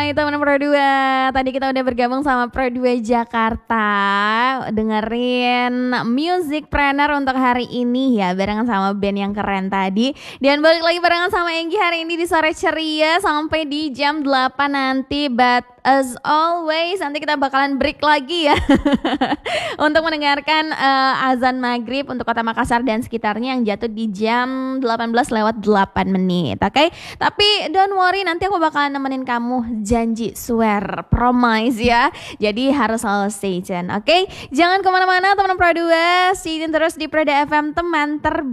Hai teman Pro 2. Tadi kita udah bergabung sama Pro 2 Jakarta, dengerin Music Planner untuk hari ini ya, barengan sama band yang keren tadi. Dan balik lagi barengan sama Enggi hari ini di sore ceria sampai di jam 8 nanti. But as always nanti kita bakalan break lagi ya untuk mendengarkan azan maghrib untuk kota Makassar dan sekitarnya yang jatuh di jam 18:08. Oke? Tapi don't worry, nanti aku bakalan nemenin kamu, janji, swear, promise ya. Jadi harus selalu stay tune. Oke? Jangan kemana-mana teman Pro 2, stay tune terus di Proda FM, teman terbaik